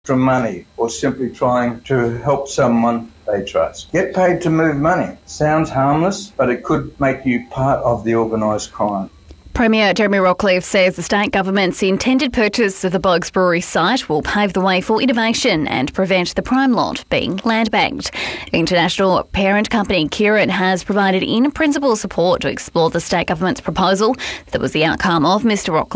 extra money or simply trying to help someone they trust. Get paid to move money. Sounds harmless, but it could make you part of the organised crime. Premier Jeremy Rockliff says the state government's intended purchase of the Boag's Brewery site will pave the way for innovation and prevent the prime lot being land banked. International parent company Kirin has provided in-principle support to explore the state government's proposal. That was the outcome of Mr Rockliff